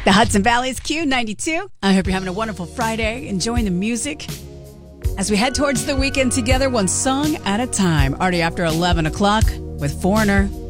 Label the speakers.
Speaker 1: The Hudson Valley's Q92. I hope you're having a wonderful Friday, enjoying the music as we head towards the weekend together, one song at a time. Already after 11 o'clock with Foreigner.